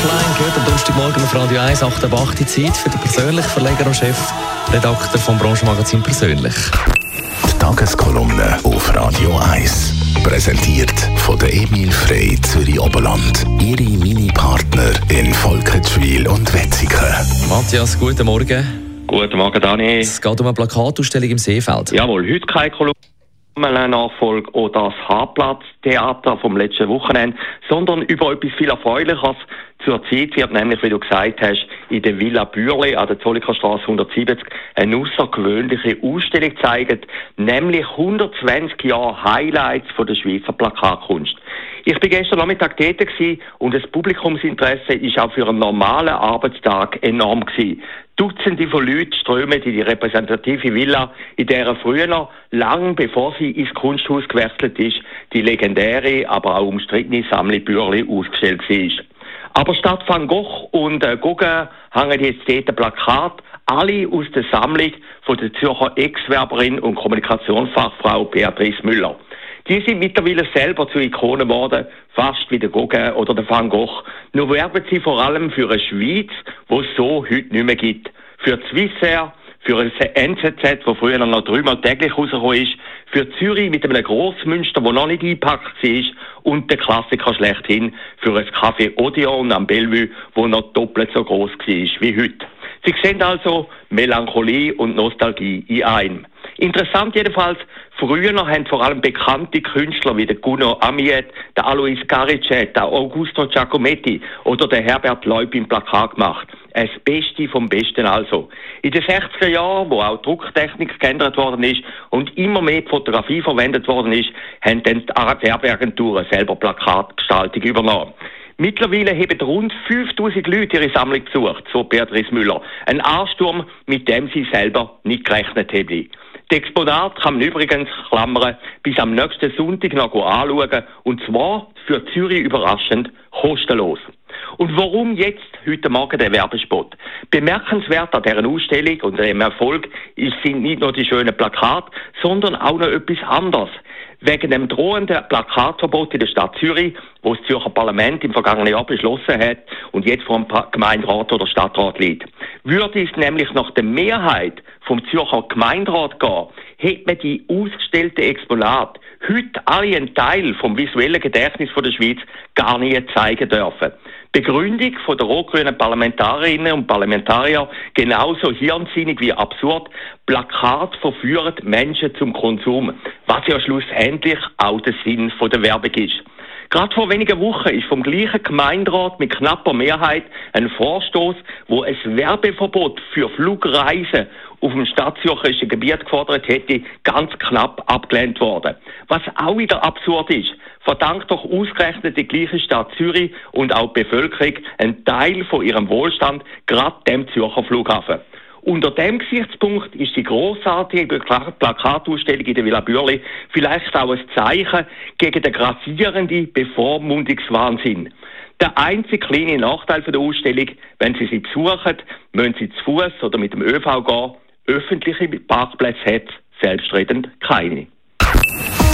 Lifeline gehört am Donnerstagmorgen auf Radio 1, 8 ab 8 Zeit für den persönlichen Verleger und Chefredakteur vom Branchenmagazin «Persönlich». Die Tageskolumne auf Radio 1. Präsentiert von der Emil Frey Zürich Oberland. Ihre Mini-Partner in Volkenswil und Wetzikon. Matthias, guten Morgen. Guten Morgen, Dani. Es geht um eine Plakatausstellung im Seefeld. Jawohl, heute keine Kolumnennachfolge oder das Hartplatz-Theater vom letzten Wochenende, sondern über etwas viel Erfreulicheres. Zurzeit wird nämlich, wie du gesagt hast, in der Villa Bürli an der Zollikerstrasse 170 eine außergewöhnliche Ausstellung gezeigt, nämlich 120 Jahre Highlights von der Schweizer Plakatkunst. Ich bin gestern Nachmittag tätig und das Publikumsinteresse ist auch für einen normalen Arbeitstag enorm gewesen. Dutzende von Leuten strömen in die repräsentative Villa, in der früher, lang bevor sie ins Kunsthaus gewechselt ist, die legendäre, aber auch umstrittene Sammlung Bürli ausgestellt war. Aber statt Van Gogh und Gauguin hängen jetzt dort Plakate, alle aus der Sammlung von der Zürcher Ex-Werberin und Kommunikationsfachfrau Beatrice Müller. Die sind mittlerweile selber zu Ikonen geworden, fast wie der Gauguin oder der Van Gogh. Nur werben sie vor allem für eine Schweiz, die es so heute nicht mehr gibt. Für die Swissair, für ein NZZ, das früher noch 3-mal täglich rausgekommen ist, für Zürich mit einem Grossmünster, das noch nicht eingepackt war, und der Klassiker schlechthin für ein Café Odeon am Bellevue, das noch doppelt so gross war wie heute. Sie sehen also Melancholie und Nostalgie in einem. Interessant jedenfalls, früher haben vor allem bekannte Künstler wie der Gunnar Amiet, der Alois Garicet, der Augusto Giacometti oder der Herbert Leub im Plakat gemacht. Das Beste vom Besten also. In den 60er Jahren, wo auch die Drucktechnik geändert worden ist und immer mehr die Fotografie verwendet worden ist, haben dann die Werbeagenturen selber Plakatgestaltung übernommen. Mittlerweile haben rund 5000 Leute ihre Sammlung besucht, so Beatrice Müller. Ein Ansturm, mit dem sie selber nicht gerechnet haben. Die Exponate kann man übrigens, Klammern, bis am nächsten Sonntag noch anschauen, und zwar für Zürich überraschend kostenlos. Und warum jetzt heute Morgen der Werbespot? Bemerkenswert an dieser Ausstellung und ihrem Erfolg sind nicht nur die schönen Plakate, sondern auch noch etwas anderes. Wegen dem drohenden Plakatverbot in der Stadt Zürich, wo das Zürcher Parlament im vergangenen Jahr beschlossen hat und jetzt vor dem Gemeinderat oder Stadtrat liegt. Würde es nämlich nach der Mehrheit vom Zürcher Gemeinderat gehen, hätte man die ausgestellten Exponate heute alle einen Teil vom visuellen Gedächtnis der Schweiz gar nicht zeigen dürfen. Begründung von der rot-grünen Parlamentarierinnen und Parlamentarier genauso hirnsinnig wie absurd: Plakat verführen Menschen zum Konsum, was ja schlussendlich auch der Sinn der Werbung ist. Gerade vor wenigen Wochen ist vom gleichen Gemeinderat mit knapper Mehrheit ein Vorstoß, wo ein Werbeverbot für Flugreisen auf dem stadtzürcherischen Gebiet gefordert hätte, ganz knapp abgelehnt worden. Was auch wieder absurd ist, verdankt doch ausgerechnet die gleiche Stadt Zürich und auch die Bevölkerung einen Teil von ihrem Wohlstand gerade dem Zürcher Flughafen. Unter dem Gesichtspunkt ist die grossartige Plakatausstellung in der Villa Bürli vielleicht auch ein Zeichen gegen den grassierenden Bevormundungswahnsinn. Der einzige kleine Nachteil der Ausstellung: wenn Sie sie besuchen, müssen Sie zu Fuß oder mit dem ÖV gehen. Öffentliche Parkplätze hat es selbstredend keine.